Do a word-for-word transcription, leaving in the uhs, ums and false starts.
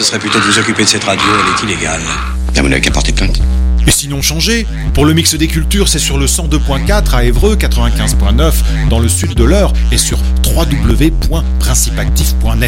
ce serait plutôt de vous occuper de cette radio, elle est illégale. Ah, vous n'avez qu'à porter plainte. Et sinon changez. Pour le mix des cultures, c'est sur le cent deux point quatre à Évreux, quatre-vingt-quinze point neuf dans le sud de l'Eure et sur w w w point principactif point net.